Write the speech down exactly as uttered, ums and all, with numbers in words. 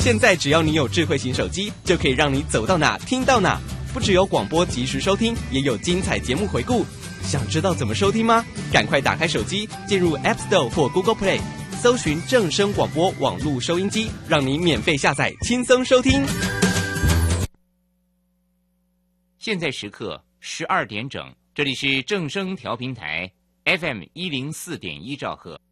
现在只要你有智慧型手机，就可以让你走到哪听到哪。不只有广播及时收听，也有精彩节目回顾。想知道怎么收听吗？赶快打开手机，进入 App Store 或 Google Play， 搜寻正声广播网络收音机，让你免费下载，轻松收听。 现在时刻十二点整，这里是正声调频台 F M 一零四点一兆赫。